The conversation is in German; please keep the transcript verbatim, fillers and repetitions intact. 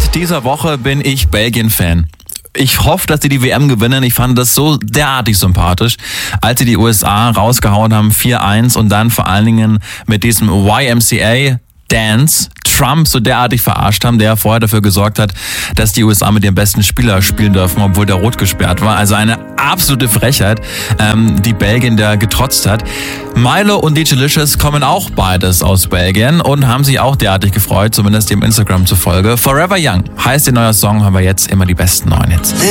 Seit dieser Woche bin ich Belgien-Fan. Ich hoffe, dass sie die W M gewinnen. Ich fand das so derartig sympathisch, als sie die U S A rausgehauen haben, vier eins, und dann vor allen Dingen mit diesem Y M C A Dance Trump so derartig verarscht haben, der vorher dafür gesorgt hat, dass die U S A mit ihrem besten Spieler spielen dürfen, obwohl der rot gesperrt war. Also eine absolute Frechheit, ähm, die Belgien da getrotzt hat. Milo und D J Licious kommen auch beides aus Belgien und haben sich auch derartig gefreut, zumindest dem Instagram zufolge. Forever Young heißt ihr neuer Song, haben wir jetzt immer die besten neuen Hits.